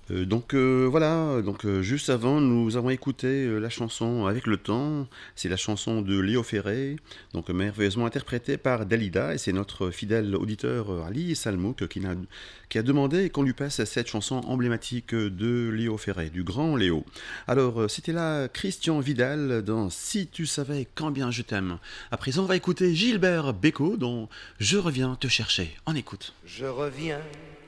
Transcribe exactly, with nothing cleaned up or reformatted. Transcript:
Euh, donc euh, voilà, donc euh, juste avant, nous avons écouté euh, la chanson Avec le temps. C'est la chanson de Léo Ferré, donc euh, merveilleusement interprétée par Dalida. Et c'est notre fidèle auditeur euh, Ali Salmouk qui a, qui a demandé qu'on lui passe cette chanson emblématique de Léo Ferré, du grand Léo. Alors euh, c'était là Christian Vidal dans Si tu savais quand bien je t'aime. À présent, on va écouter Gilbert Bécaud dont Je reviens te chercher. On écoute. Je reviens